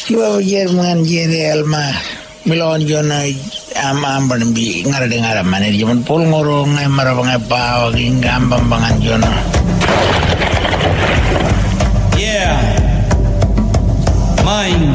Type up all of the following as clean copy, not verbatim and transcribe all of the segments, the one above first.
Kiwa Jerman Jere Alma Milon Jona Amban Bi Ngara Maner Jaman Pol Ngorong Marabang Pao Gambang Bangan Jona. Yeah. Mine.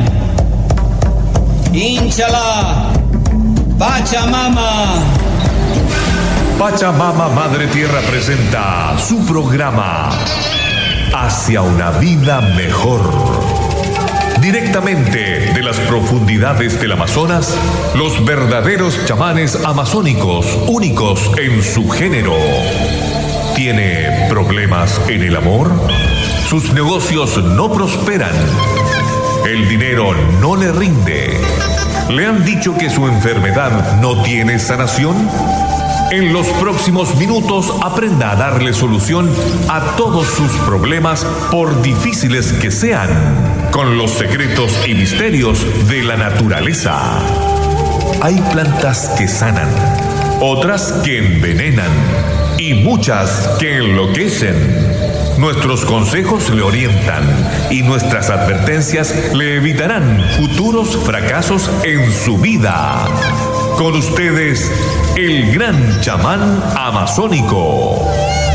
Inshallah. Pachamama. Pachamama Madre Tierra presenta su programa Hacia una vida mejor. Directamente de las profundidades del Amazonas, los verdaderos chamanes amazónicos, únicos en su género. ¿Tiene problemas en el amor? Sus negocios no prosperan. El dinero no le rinde. ¿Le han dicho que su enfermedad no tiene sanación? En los próximos minutos aprenda a darle solución a todos sus problemas, por difíciles que sean, con los secretos y misterios de la naturaleza. Hay plantas que sanan, otras que envenenan y muchas que enloquecen. Nuestros consejos le orientan y nuestras advertencias le evitarán futuros fracasos en su vida. Con ustedes, el gran chamán amazónico.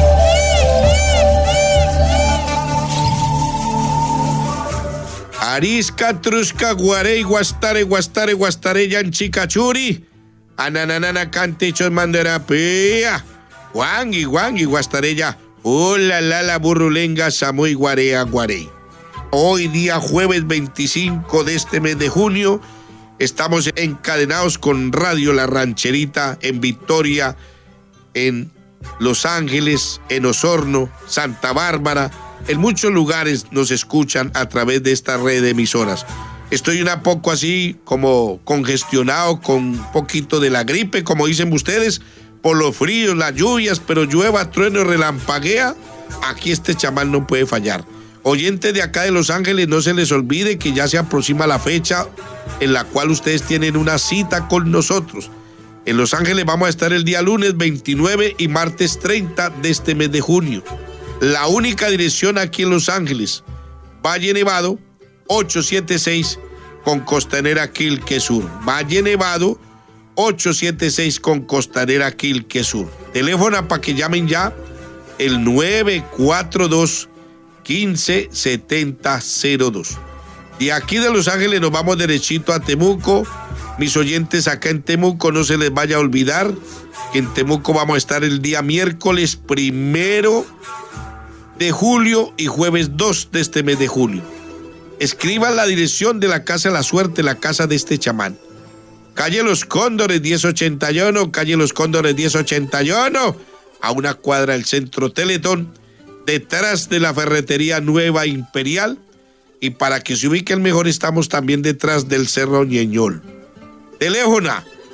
Arisca, Trusca, Guarey, Guastare, Yanchicachuri, Ananana, Cantichos, Manderapea, Wangi, Guastareya, Hola, la burrulenga, Samoy, Guarea, Guarey. Hoy día jueves 25 de este mes de junio, estamos encadenados con Radio La Rancherita en Victoria, en Los Ángeles, en Osorno, Santa Bárbara. En muchos lugares nos escuchan a través de esta red de emisoras. Estoy un poco así como congestionado con un poquito de la gripe, como dicen ustedes, por los fríos, las lluvias, pero llueva, trueno, relampaguea. Aquí este chamán no puede fallar. Oyentes de acá de Los Ángeles, no se les olvide que ya se aproxima la fecha en la cual ustedes tienen una cita con nosotros. En Los Ángeles vamos a estar el día lunes 29 y martes 30 de este mes de junio. La única dirección aquí en Los Ángeles, Valle Nevado 876 con Costanera Quilque Sur. Valle Nevado 876 con Costanera Quilque Sur. Teléfono para que llamen ya, el 942-157002. De aquí de Los Ángeles nos vamos derechito a Temuco. Mis oyentes acá en Temuco, no se les vaya a olvidar que en Temuco vamos a estar el día miércoles 1 de julio y jueves 2 de este mes de julio. Escriban la dirección de la Casa de la Suerte, la casa de este chamán. Calle Los Cóndores 1081, calle Los Cóndores 1081, a una cuadra del Centro Teletón, detrás de la Ferretería Nueva Imperial. Y para que se ubiquen mejor, estamos también detrás del Cerro Ñeñol. Teléfono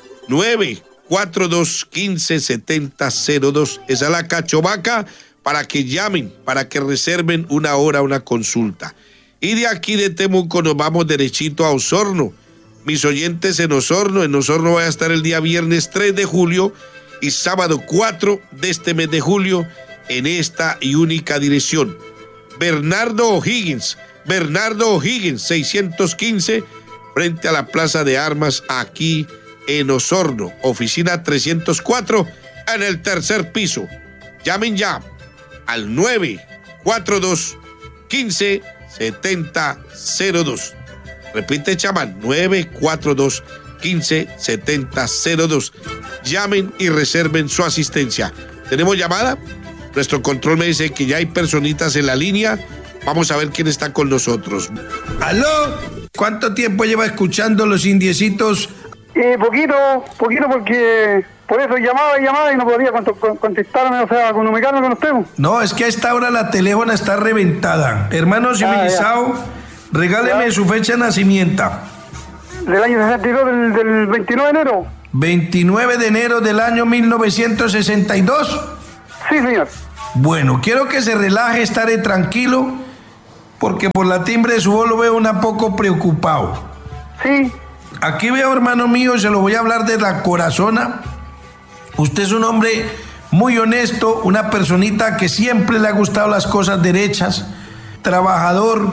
942-157002. Esa es la Cachovaca, para que llamen, para que reserven una hora, una consulta. Y de aquí de Temuco nos vamos derechito a Osorno. Mis oyentes en Osorno voy a estar el día viernes 3 de julio y sábado 4 de este mes de julio en esta y única dirección. Bernardo O'Higgins, 615, frente a la Plaza de Armas, aquí en Osorno. Oficina 304, en el tercer piso. Llamen ya al 942-157002. Repite, chamán, 942-157002. Llamen y reserven su asistencia. ¿Tenemos llamada? Nuestro control me dice que ya hay personitas en la línea. Vamos a ver quién está con nosotros. ¿Aló? ¿Cuánto tiempo lleva escuchando Los Indiecitos? Poquito, porque por eso llamaba y no podía contestarme, o sea, comunicarme con usted. No, es que a esta hora la teléfono está reventada. Hermano civilizado, regáleme su fecha de nacimiento. Del año 62, del 29 de enero. 29 de enero del año 1962. Sí, señor. Bueno, quiero que se relaje, estaré tranquilo, porque por la timbre de su voz lo veo un poco preocupado. Sí. Aquí veo, hermano mío, se lo voy a hablar de la corazona. Usted es un hombre muy honesto, una personita que siempre le ha gustado las cosas derechas, trabajador,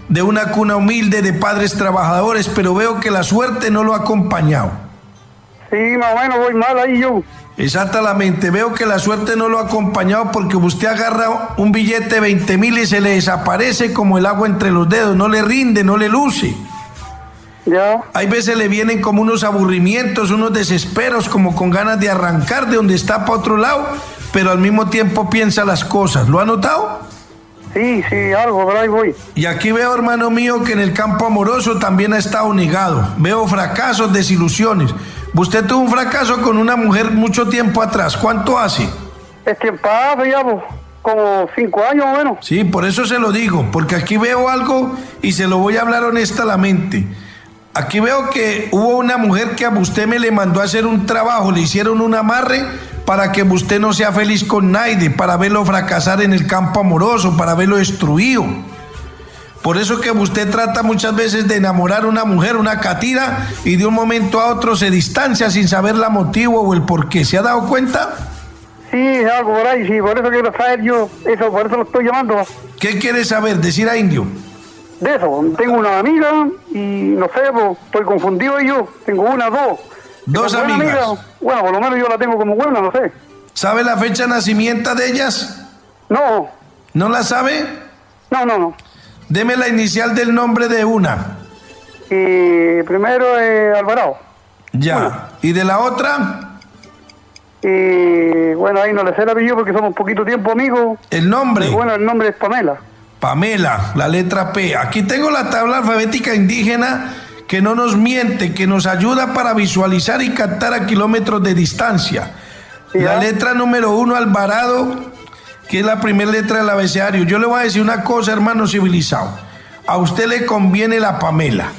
de una cuna humilde, de padres trabajadores, pero veo que la suerte no lo ha acompañado. Sí, más o menos voy mal ahí yo. Exactamente, veo que la suerte no lo ha acompañado porque usted agarra un billete de 20,000 y se le desaparece como el agua entre los dedos, no le rinde, no le luce. Ya. Hay veces le vienen como unos aburrimientos, unos desesperos, como con ganas de arrancar de donde está para otro lado, pero al mismo tiempo piensa las cosas. ¿Lo ha notado? Sí, algo, pero ahí voy. Y aquí veo, hermano mío, que en el campo amoroso también ha estado negado. Veo fracasos, desilusiones. Usted tuvo un fracaso con una mujer mucho tiempo atrás. ¿Cuánto hace? Es tiempo ya, pues, como 5 años o menos. Sí, por eso se lo digo, porque aquí veo algo y se lo voy a hablar honestamente. Aquí veo que hubo una mujer que a usted me le mandó a hacer un trabajo, le hicieron un amarre para que usted no sea feliz con nadie, para verlo fracasar en el campo amoroso, para verlo destruido. Por eso que usted trata muchas veces de enamorar a una mujer, una catira, y de un momento a otro se distancia sin saber la motivo o el por qué. ¿Se ha dado cuenta? Sí, algo por ahí, sí, por eso quiero saber yo, eso, por eso lo estoy llamando. ¿Qué quiere saber? Decir a Indio. De eso, tengo una amiga y no sé, pues, estoy confundido yo, tengo una, dos. Dos amigas. Amiga, bueno, por lo menos yo la tengo como buena, no sé. ¿Sabe la fecha de nacimiento de ellas? No. ¿No la sabe? No. Deme la inicial del nombre de una. Primero Alvarado. Ya. Bueno. ¿Y de la otra? Bueno, ahí no le sé el apellido porque somos poquito tiempo amigos. ¿El nombre? Bueno, el nombre es Pamela. Pamela, la letra P. Aquí tengo la tabla alfabética indígena que no nos miente, que nos ayuda para visualizar y captar a kilómetros de distancia. ¿Ya? La letra número 1, Alvarado, que es la primera letra del abecedario. Yo le voy a decir una cosa, hermano civilizado. A usted le conviene la Pamela.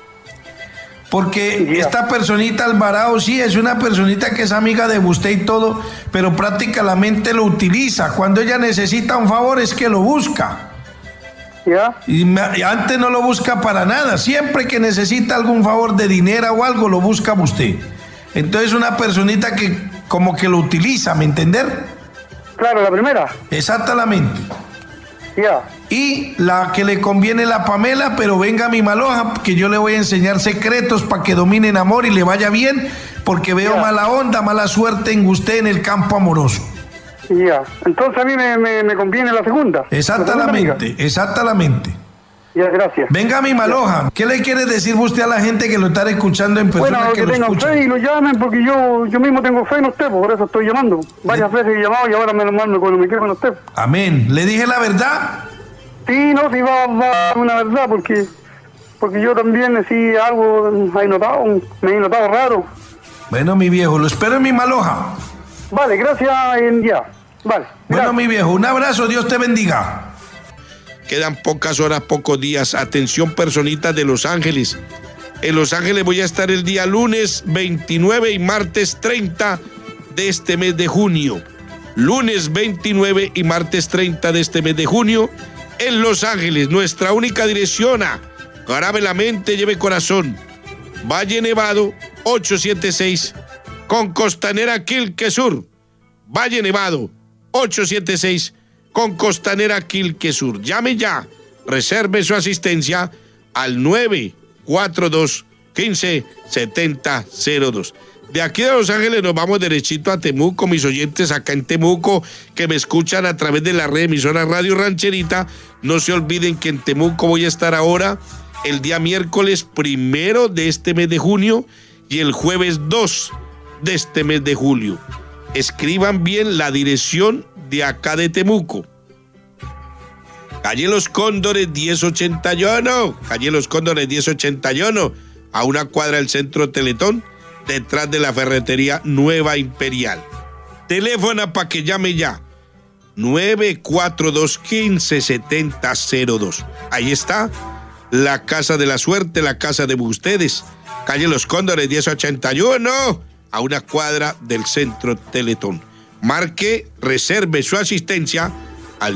Porque esta personita Alvarado sí es una personita que es amiga de usted y todo, pero prácticamente lo utiliza. Cuando ella necesita un favor es que lo busca. ¿Ya? Y antes no lo busca para nada. Siempre que necesita algún favor de dinero o algo, lo busca usted. Entonces una personita que como que lo utiliza, ¿me entender? Claro, la primera. Exactamente. Ya. Y la que le conviene la Pamela, pero venga mi maloja, que yo le voy a enseñar secretos para que domine en amor y le vaya bien, porque veo mala onda, mala suerte en usted en el campo amoroso. Ya. Entonces a mí me conviene la segunda. Exactamente, exactamente. Ya, gracias. Venga mi maloja, ¿qué le quiere decir usted a la gente que lo está escuchando en persona? Bueno, que lo tengan escucha? fe y lo llamen, porque yo mismo tengo fe en usted, por eso estoy llamando. Varias veces he llamado y ahora menos mal me comuniqué con usted. Amén. ¿Le dije la verdad? Sí, no, sí va una verdad, porque yo también sí algo me he notado raro. Bueno, mi viejo, lo espero en mi maloja. Vale, gracias, ya. Vale. Bueno, gracias. mi viejo, un abrazo, Dios te bendiga. Quedan pocas horas, pocos días. Atención, personitas de Los Ángeles. En Los Ángeles voy a estar el día lunes 29 y martes 30 de este mes de junio. Lunes 29 y martes 30 de este mes de junio en Los Ángeles. Nuestra única dirección a Grabe la mente, lleve corazón. Valle Nevado 876 con Costanera Quilque Sur. Valle Nevado 876 con Costanera Quilque Sur. Llame ya, reserve su asistencia al 942-157002. De aquí de Los Ángeles nos vamos derechito a Temuco, mis oyentes acá en Temuco que me escuchan a través de la red emisora Radio Rancherita. No se olviden que en Temuco voy a estar ahora el día miércoles 1 de este mes de junio y el jueves 2 de este mes de julio. Escriban bien la dirección de acá de Temuco. Calle Los Cóndores 1081, Calle Los Cóndores 1081, a una cuadra del Centro Teletón, detrás de la ferretería Nueva Imperial. Teléfono para que llame ya, 942-157002. Ahí está, la casa de la suerte, la casa de ustedes. Calle Los Cóndores 1081, a una cuadra del Centro Teletón. Marque, reserve su asistencia al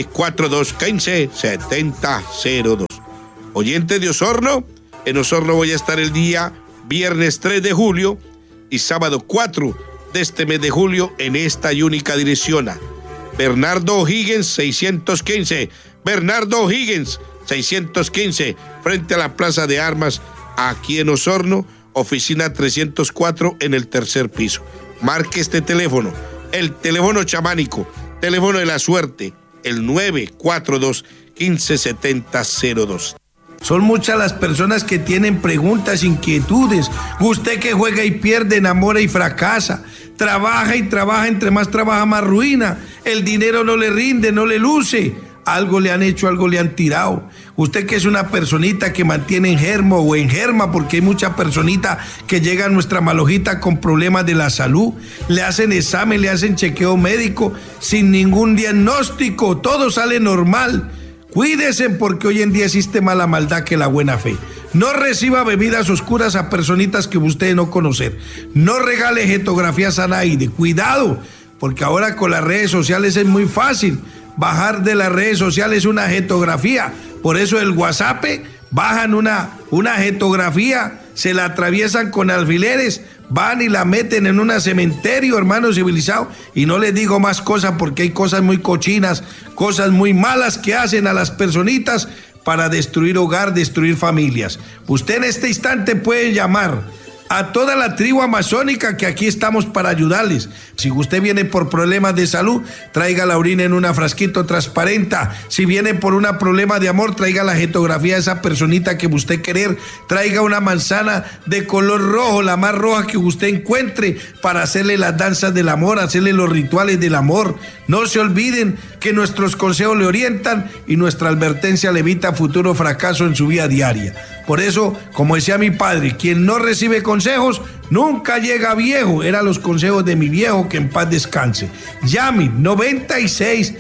942-157002. Oyente de Osorno, en Osorno voy a estar el día viernes 3 de julio y sábado 4 de este mes de julio en esta y única dirección. Bernardo O'Higgins 615, Bernardo O'Higgins 615, frente a la Plaza de Armas, aquí en Osorno, oficina 304 en el tercer piso. Marque este teléfono, el teléfono chamánico, teléfono de la suerte, el 942-157002. Son muchas las personas que tienen preguntas, inquietudes. Usted que juega y pierde, enamora y fracasa. Trabaja y trabaja, entre más trabaja más ruina. El dinero no le rinde, no le luce. Algo le han hecho, algo le han tirado. Usted que es una personita que mantiene enfermo o enferma, porque hay mucha personita que llega a nuestra malojita con problemas de la salud. Le hacen examen, le hacen chequeo médico sin ningún diagnóstico. Todo sale normal. Cuídese porque hoy en día existe más la maldad que la buena fe. No reciba bebidas oscuras a personitas que usted no conocer. No regale jetografías a nadie. Cuidado, porque ahora con las redes sociales es muy fácil bajar de las redes sociales una jetografía. Por eso el WhatsApp bajan una jetografía, se la atraviesan con alfileres, van y la meten en un cementerio, hermano civilizado, y no les digo más cosas porque hay cosas muy cochinas, cosas muy malas que hacen a las personitas para destruir hogar, destruir familias. Usted en este instante puede llamar a toda la tribu amazónica que aquí estamos para ayudarles. Si usted viene por problemas de salud, traiga la orina en una frasquito transparente. Si viene por un problema de amor, traiga la jetografía de esa personita que usted querer. Traiga una manzana de color rojo, la más roja que usted encuentre, para hacerle las danzas del amor, hacerle los rituales del amor. No se olviden que nuestros consejos le orientan y nuestra advertencia le evita futuro fracaso en su vida diaria. Por eso, como decía mi padre, quien no recibe consejos nunca llega viejo. Eran los consejos de mi viejo, que en paz descanse. Llame 96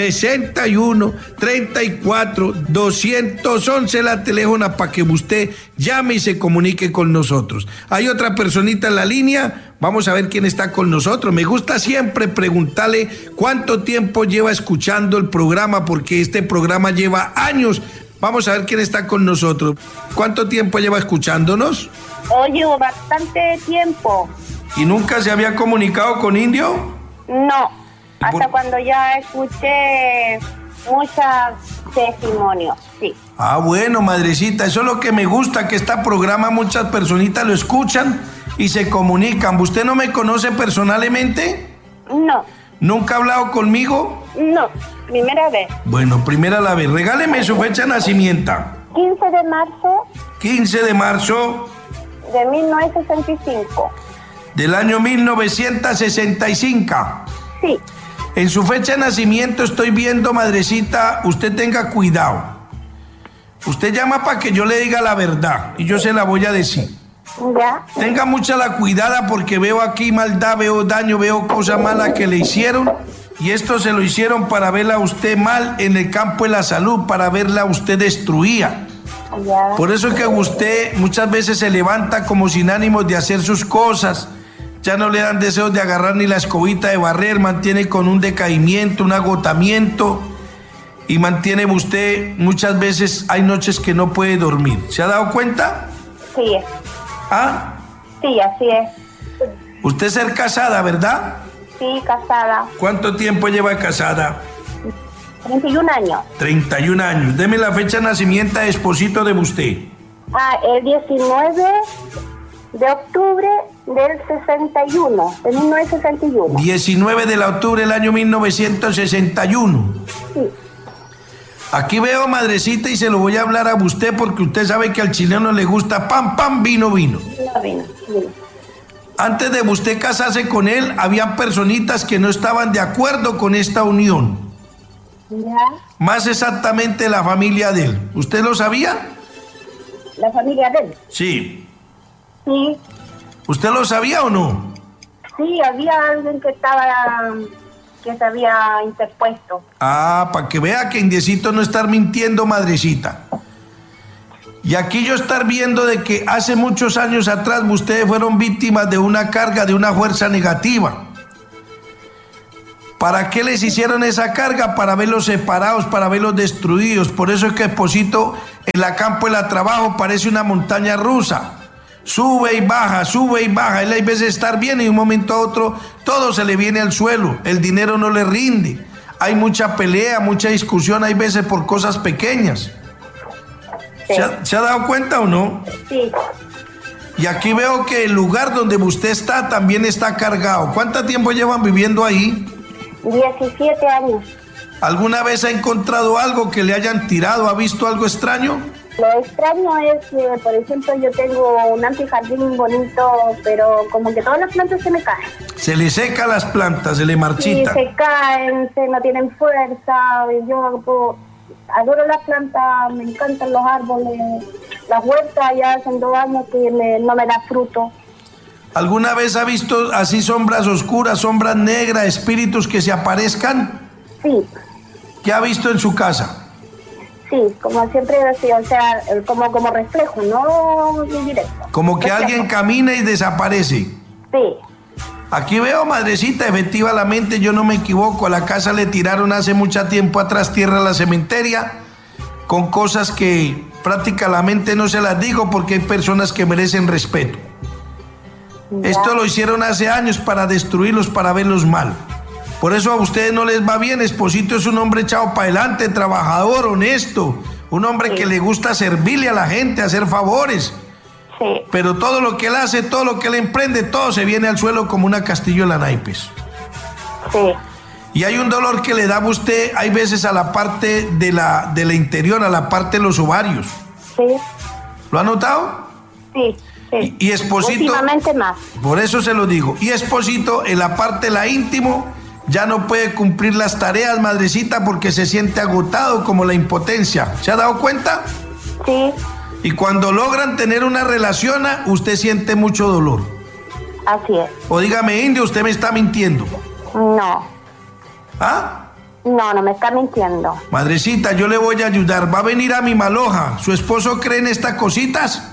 61 34 211 la teléfono para que usted llame y se comunique con nosotros. Hay otra personita en la línea. Vamos a ver quién está con nosotros. Me gusta siempre preguntarle cuánto tiempo lleva escuchando el programa, porque este programa lleva años. Vamos a ver quién está con nosotros. ¿Cuánto tiempo lleva escuchándonos? Oh, llevo bastante tiempo. ¿Y nunca se había comunicado con Indio? No, hasta cuando ya escuché muchos testimonios, sí. Ah, bueno, madrecita, eso es lo que me gusta, que este programa muchas personitas lo escuchan y se comunican. ¿Usted no me conoce personalmente? No. ¿Nunca ha hablado conmigo? No, primera vez. Bueno, primera la vez. Regáleme su fecha de nacimiento. 15 de marzo. 15 de marzo. De 1965. Del año 1965. Sí. En su fecha de nacimiento estoy viendo, madrecita, usted tenga cuidado. Usted llama para que yo le diga la verdad y yo se la voy a decir. Ya. Tenga mucha la cuidada porque veo aquí maldad, veo daño, veo cosas malas que le hicieron, y esto se lo hicieron para verla a usted mal en el campo de la salud, para verla a usted destruida. Ya. Por eso es que usted muchas veces se levanta como sin ánimos de hacer sus cosas, ya no le dan deseos de agarrar ni la escobita de barrer, mantiene con un decaimiento, un agotamiento, y mantiene usted muchas veces, hay noches que no puede dormir. ¿Se ha dado cuenta? Sí. ¿Ah? Sí, así es. Usted es casada, ¿verdad? Sí, casada. ¿Cuánto tiempo lleva casada? 31 años. 31 años. Deme la fecha de nacimiento de esposito de usted. El 19 de octubre del 61, de 1961. 19 de octubre del año 1961. Sí. Aquí veo, madrecita, y se lo voy a hablar a usted porque usted sabe que al chileno le gusta pan, pan, vino, vino. Vino. Antes de usted casarse con él, había personitas que no estaban de acuerdo con esta unión. Ya. Más exactamente la familia de él. ¿Usted lo sabía? ¿La familia de él? Sí. Sí. ¿Usted lo sabía o no? Sí, había alguien que se había interpuesto. Ah, para que vea que indiecito no estar mintiendo, madrecita. Y aquí yo estar viendo de que hace muchos años atrás ustedes fueron víctimas de una carga, de una fuerza negativa. ¿Para qué les hicieron esa carga? Para verlos separados, para verlos destruidos. Por eso es que Esposito en la campo de la trabajo parece una montaña rusa. Sube y baja, sube y baja. Él hay veces estar bien y de un momento a otro todo se le viene al suelo. El dinero no le rinde. Hay mucha pelea, mucha discusión, hay veces por cosas pequeñas. Sí. ¿Se ha dado cuenta o no? Sí. Y aquí veo que el lugar donde usted está también está cargado. ¿Cuánto tiempo llevan viviendo ahí? 17 años. ¿Alguna vez ha encontrado algo que le hayan tirado? ¿Ha visto algo extraño? Lo extraño es que, por ejemplo, yo tengo un antijardín bonito, pero como que todas las plantas se me caen. Se le seca las plantas, se le Sí, marchita. se caen, no tienen fuerza. Y yo adoro las plantas, me encantan los árboles. Las huertas ya hacen 2 años que no me da fruto. ¿Alguna vez ha visto así sombras oscuras, sombras negras, espíritus que se aparezcan? Sí, ¿Qué ha visto en su casa? sí, como siempre decía, o sea, como reflejo, no directo. Como que Reflejo. alguien camina y desaparece. Sí, Aquí veo, madrecita, efectivamente, yo no me equivoco. A la casa le tiraron hace mucho tiempo atrás tierra a la cementeria con cosas que prácticamente no se las digo porque hay personas que merecen respeto. ya. Esto lo hicieron hace años para destruirlos, para verlos mal. Por eso a ustedes no les va bien. Esposito es un hombre echado para adelante, trabajador, honesto, un hombre Sí. que le gusta servirle a la gente, hacer favores. Sí, Pero todo lo que él hace, todo lo que él emprende, todo se viene al suelo como una castilluela naipes. sí, Y hay un dolor que le da a usted, hay veces a la parte de la interior, a la parte de los ovarios. sí, ¿Lo ha notado? sí, sí. Y Esposito, Últimamente más. por eso se lo digo, y Esposito en la parte de la íntimo ya no puede cumplir las tareas, madrecita, porque se siente agotado como la impotencia. ¿Se ha dado cuenta? Sí, Y cuando logran tener una relación, usted siente mucho dolor. así es. O dígame, indio, usted me está mintiendo. No, ¿Ah? no me está mintiendo. Madrecita, yo le voy a ayudar. Va a venir a mi Maloja. ¿Su esposo cree en estas cositas?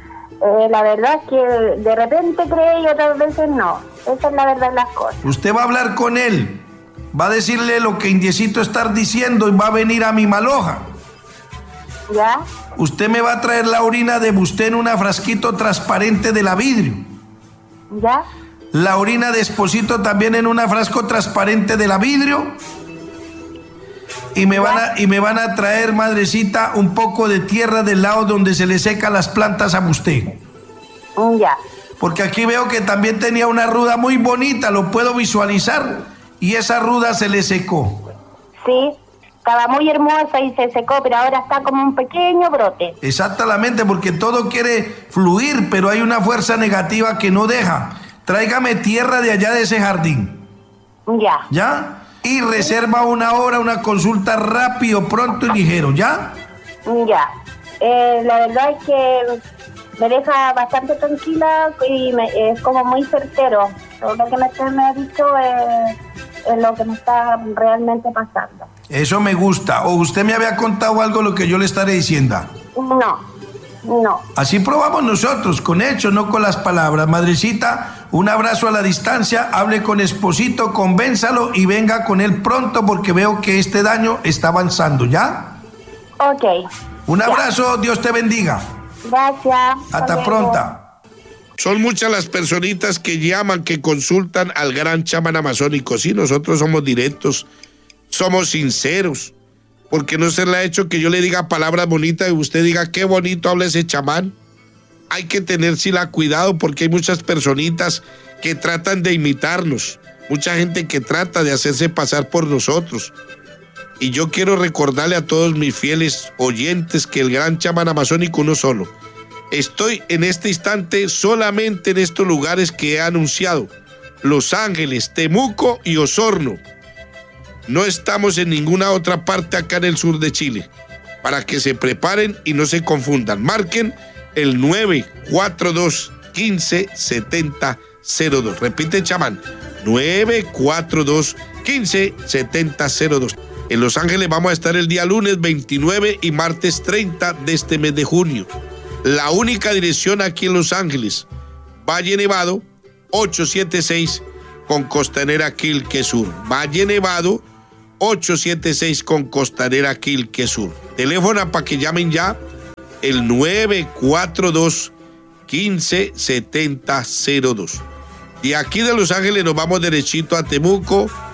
La verdad es que de repente cree y otras veces no. Esa es la verdad de las cosas. Usted va a hablar con él. Va a decirle lo que Indiecito está diciendo y va a venir a mi Maloja. ¿Ya? Usted me va a traer la orina de usted en un frasquito transparente de la vidrio. ¿Ya? La orina de Esposito también en un frasco transparente de la vidrio. Y me van a traer, madrecita, un poco de tierra del lado donde se le secan las plantas a usted. Ya. Porque aquí veo que también tenía una ruda muy bonita, lo puedo visualizar. Y esa ruda se le secó. Sí, estaba muy hermosa y se secó, pero ahora está como un pequeño brote. Exactamente, porque todo quiere fluir, pero hay una fuerza negativa que no deja. Tráigame tierra de allá de ese jardín. Ya. ¿Ya? Y reserva una hora, una consulta rápido, pronto y ligero, ¿ya? Ya. La verdad es que me deja bastante tranquila y es como muy certero. Todo lo que me ha dicho es lo que me está realmente pasando. Eso me gusta. ¿O usted me había contado algo lo que yo le estaré diciendo? No. Así probamos nosotros, con hechos, no con las palabras. Madrecita, un abrazo a la distancia, hable con Esposito, convénzalo y venga con él pronto porque veo que este daño está avanzando, ¿ya? Ok. Un Ya. abrazo, Dios te bendiga. Gracias. Hasta luego. pronto. Son muchas las personitas que llaman, que consultan al gran chamán amazónico. Sí, nosotros somos directos, somos sinceros, porque no se le ha hecho que yo le diga palabras bonitas y usted diga qué bonito habla ese chamán. Hay que tener cuidado porque hay muchas personitas que tratan de imitarnos, mucha gente que trata de hacerse pasar por nosotros. Y yo quiero recordarle a todos mis fieles oyentes que el gran chamán amazónico uno solo. Estoy en este instante solamente en estos lugares que he anunciado: Los Ángeles, Temuco y Osorno. No estamos en ninguna otra parte acá en el sur de Chile. Para que se preparen y no se confundan. Marquen el 942-157002. Repite, chamán. 942-157002. En Los Ángeles vamos a estar el día lunes 29 y martes 30 de este mes de junio. La única dirección aquí en Los Ángeles, Valle Nevado 876 con Costanera Quilque Sur. Valle Nevado 876 con Costanera Quilque Sur. Teléfono para que llamen ya, el 942-157002. De aquí de Los Ángeles nos vamos derechito a Temuco,